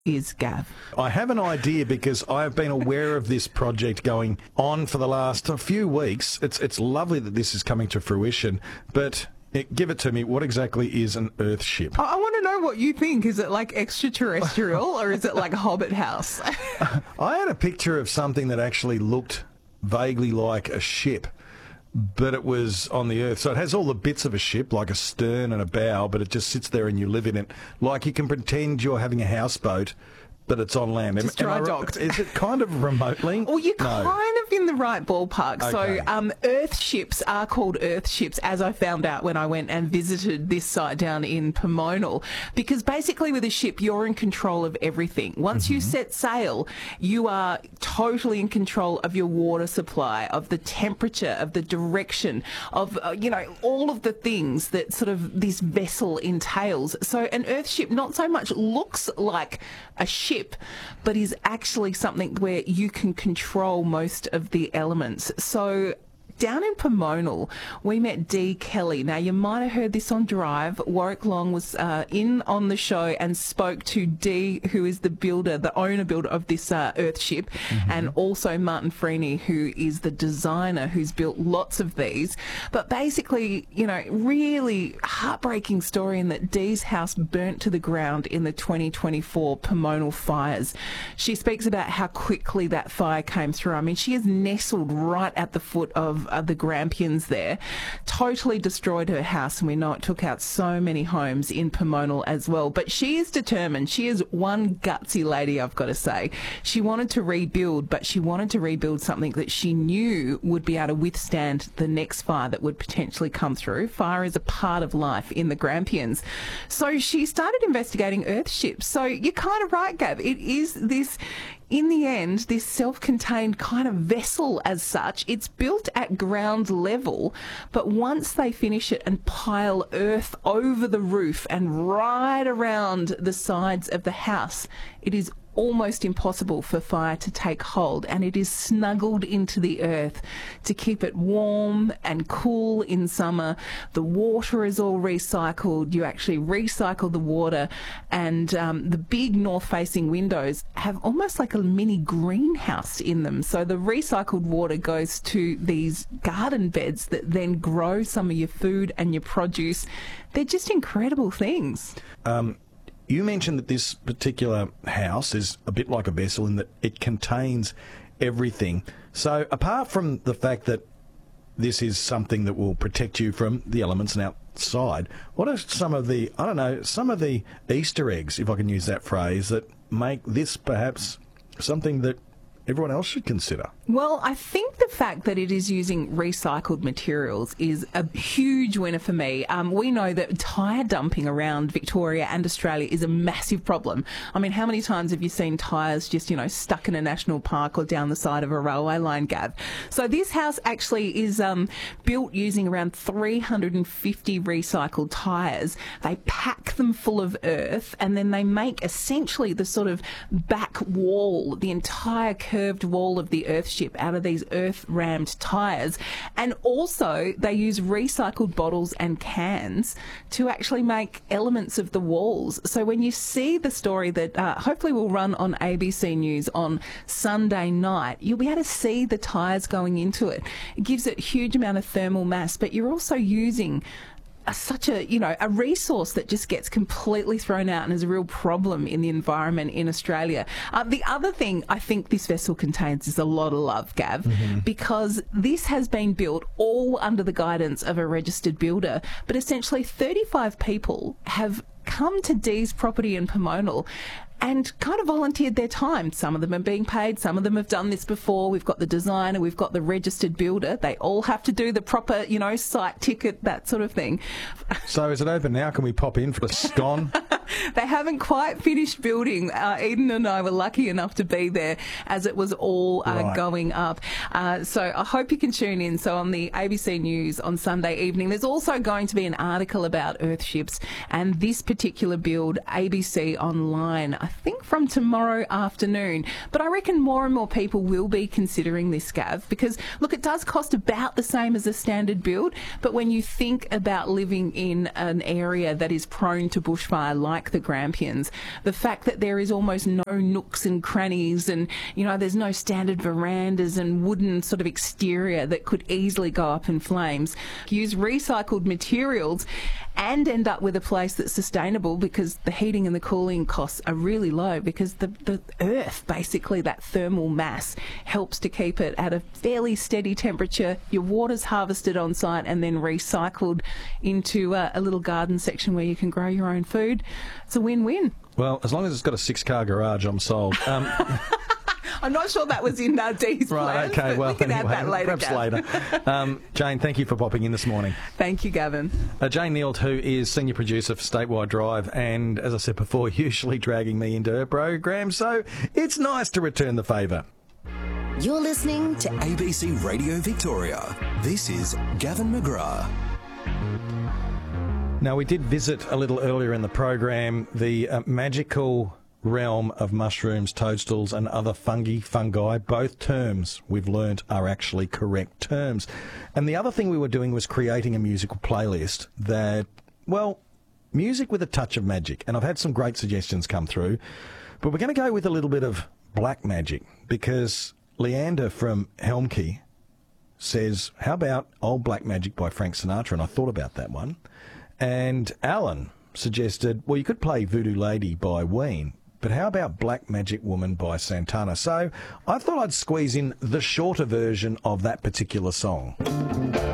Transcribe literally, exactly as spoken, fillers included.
is, Gav? I have an idea because I have been aware of this project going on for the last few weeks. It's it's lovely that this is coming to fruition, but it, give it to me. What exactly is an Earthship? I, I want to know what you think. Is it like extraterrestrial or is it like a Hobbit house? I had a picture of something that actually looked vaguely like a ship, but it was on the Earth. So it has all the bits of a ship, like a stern and a bow, but it just sits there and you live in it. Like you can pretend you're having a houseboat, but it's on land. Just Am- am I dry right? docked. Is it kind of remotely? Well, you're No. kind of in the right ballpark. Okay. So um, Earth ships are called Earth ships, as I found out when I went and visited this site down in Pomonal, because basically with a ship, you're in control of everything. Once Mm-hmm. you set sail, you are totally in control of your water supply, of the temperature, of the direction, of, uh, you know, all of the things that sort of this vessel entails. So an Earth ship not so much looks like a ship, but is actually something where you can control most of the elements. So down in Pomonal, we met Dee Kelly. Now, you might have heard this on Drive. Warwick Long was uh, in on the show and spoke to Dee, who is the builder, the owner builder of this uh, Earthship, mm-hmm. and also Martin Freeney, who is the designer who's built lots of these. But basically, you know, really heartbreaking story in that Dee's house burnt to the ground in the twenty twenty-four Pomonal fires. She speaks about how quickly that fire came through. I mean, she is nestled right at the foot of Uh, the Grampians there, totally destroyed her house, and we know it took out so many homes in Pomonal as well. But she is determined. She is one gutsy lady, I've got to say. She wanted to rebuild, but she wanted to rebuild something that she knew would be able to withstand the next fire that would potentially come through. Fire is a part of life in the Grampians. So she started investigating Earthships. So you're kind of right, Gab. It is this... In the end, this self-contained kind of vessel as such, it's built at ground level, but once they finish it and pile earth over the roof and right around the sides of the house, it is almost impossible for fire to take hold, and it is snuggled into the earth to keep it warm and cool in summer. The water is all recycled. You actually recycle the water, and um, the big north-facing windows have almost like a mini greenhouse in them. So the recycled water goes to these garden beds that then grow some of your food and your produce. They're just incredible things. Um, You mentioned that this particular house is a bit like a vessel in that it contains everything. So apart from the fact that this is something that will protect you from the elements and outside, what are some of the, I don't know, some of the Easter eggs, if I can use that phrase, that make this perhaps something that everyone else should consider? Well, I think the fact that it is using recycled materials is a huge winner for me. Um, we know that tyre dumping around Victoria and Australia is a massive problem. I mean, how many times have you seen tyres just, you know, stuck in a national park or down the side of a railway line, Gav? So this house actually is um, built using around three hundred fifty recycled tyres. They pack them full of earth, and then they make essentially the sort of back wall, the entire curved wall of the Earthship out of these earth-rammed tyres. And also they use recycled bottles and cans to actually make elements of the walls. So when you see the story that uh, hopefully will run on A B C News on Sunday night, you'll be able to see the tyres going into it. It gives it a huge amount of thermal mass, but you're also using A, such a, you know, a resource that just gets completely thrown out and is a real problem in the environment in Australia. Uh, the other thing I think this vessel contains is a lot of love, Gav, mm-hmm. because this has been built all under the guidance of a registered builder, but essentially thirty-five people have come to Dee's property in Pomonal and kind of volunteered their time. Some of them are being paid, some of them have done this before. We've got the designer, we've got the registered builder. They all have to do the proper, you know, site ticket, that sort of thing. So is it open now? Can we pop in for a scone? They haven't quite finished building. Uh, Eden and I were lucky enough to be there as it was all uh, right. going up. Uh, so I hope you can tune in. So on the A B C News on Sunday evening, there's also going to be an article about Earthships and this particular build, A B C Online. I think from tomorrow afternoon. But I reckon more and more people will be considering this, Gav, because, look, it does cost about the same as a standard build, but when you think about living in an area that is prone to bushfire like the Grampians, the fact that there is almost no nooks and crannies and, you know, there's no standard verandas and wooden sort of exterior that could easily go up in flames, use recycled materials and end up with a place that's sustainable because the heating and the cooling costs are really low because the, the earth, basically that thermal mass, helps to keep it at a fairly steady temperature. Your water's harvested on site and then recycled into a, a little garden section where you can grow your own food. It's a win-win. Well, as long as it's got a six-car garage, I'm sold. Um, I'm not sure that was in uh, Dee's right, plans, okay, but well, we can anyway, add that later, perhaps Gav. later. Um, Jane, thank you for popping in this morning. Thank you, Gavin. Uh, Jane Nealt, who is senior producer for Statewide Drive, and as I said before, usually dragging me into her program, so it's nice to return the favour. You're listening to A B C Radio Victoria. This is Gavin McGrath. Now, we did visit a little earlier in the program the uh, magical realm of mushrooms, toadstools and other fungi, fungi. Both terms we've learnt are actually correct terms. And the other thing we were doing was creating a musical playlist that, well, music with a touch of magic. And I've had some great suggestions come through. But we're going to go with a little bit of black magic because Leander from Helmkey says, how about Old Black Magic by Frank Sinatra? And I thought about that one. And Alan suggested, well, you could play Voodoo Lady by Ween, but how about Black Magic Woman by Santana? So I thought I'd squeeze in the shorter version of that particular song.